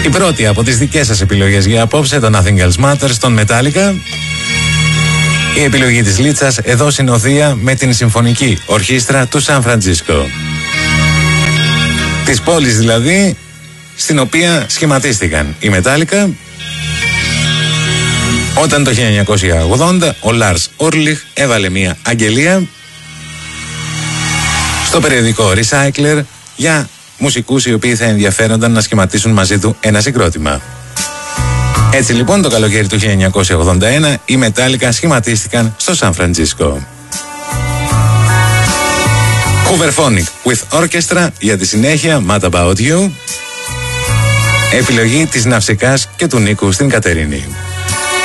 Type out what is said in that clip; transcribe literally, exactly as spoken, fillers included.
Η πρώτη από τις δικές σας επιλογές για απόψε, το Nothing Else Matters των Metallica. Η επιλογή της Λίτσας εδώ συνοδεία με την Συμφωνική Ορχήστρα του Σαν Φραντζίσκο. Της πόλης δηλαδή στην οποία σχηματίστηκαν οι Metallica όταν το χίλια εννιακόσια ογδόντα ο Λάρς Όρλιχ έβαλε μια αγγελία στο περιοδικό Recycler για μουσικούς οι οποίοι θα ενδιαφέρονταν να σχηματίσουν μαζί του ένα συγκρότημα. Έτσι λοιπόν το καλοκαίρι του χίλια εννιακόσια ογδόντα ένα οι Metallica σχηματίστηκαν στο Σαν Φραντζίσκο. Hooverphonic with Orchestra για τη συνέχεια, Mad About You. Επιλογή της Ναυσικάς και του Νίκου στην Κατερίνη.